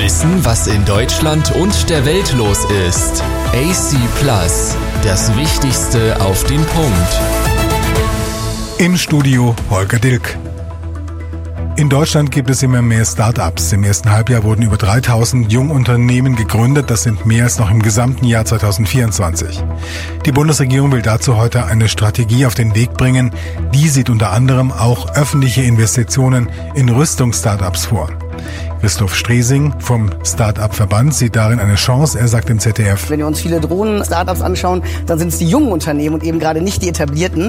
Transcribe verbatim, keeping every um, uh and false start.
Wissen, was in Deutschland und der Welt los ist. A C Plus, das Wichtigste auf den Punkt. Im Studio Holger Dilk. In Deutschland gibt es immer mehr Start-ups. Im ersten Halbjahr wurden über dreitausend Jungunternehmen gegründet. Das sind mehr als noch im gesamten Jahr zweitausendvierundzwanzig. Die Bundesregierung will dazu heute eine Strategie auf den Weg bringen. Die sieht unter anderem auch öffentliche Investitionen in Rüstungs-Startups vor. Christoph Stresing vom Start-up-Verband sieht darin eine Chance. Er sagt im Z D F: Wenn wir uns viele Drohnen-Startups anschauen, dann sind es die jungen Unternehmen und eben gerade nicht die etablierten.